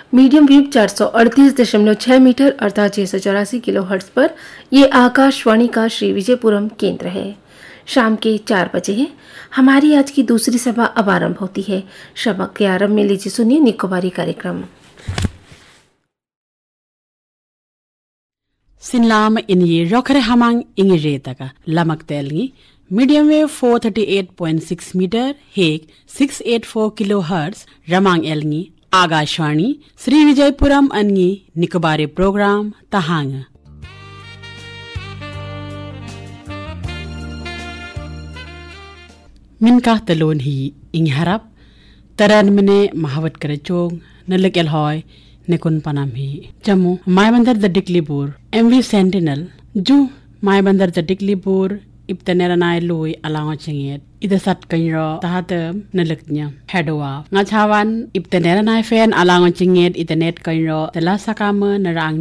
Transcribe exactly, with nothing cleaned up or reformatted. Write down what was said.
Medium wave चार सौ अड़तीस दशमलव छह मीटर अर्थात छह सौ चौरासी किलो हर्ट्ज पर ये आकाशवाणी का श्री विजयपुरम केंद्र है। शाम के चार बजे है। हमारी आज की दूसरी सभा अब आरंभ होती है। सभा के आरंभ में लीजिए सुनिए निकोबारी कार्यक्रम। सिनलाम इनये रोखरे हमांग इंगे रेतका लमक Telgi medium wave four thirty eight point six metre हेक six eight four kilo hertz रमांग algae Akashvani Shri Vijayapuram अन्गी Nicobari programme तहांग मिनका तलोन ही इंग हरप तरन मने महावत करचोंग नलक एलहॉय नेकुन पनाम ही जम्मू माय बंदर द डिक्लीपुर एमवी सेंटिनल जू माय बंदर द डिक्लीपुर इब्तनेरनाय लोय अलांग चंगेत इधर सट कइरो तहात नलकन्या हेडवा ngachawan इब्तनेरनाय फैन अलांग चंगेत इतनेट कइरो तला सकाम नरांग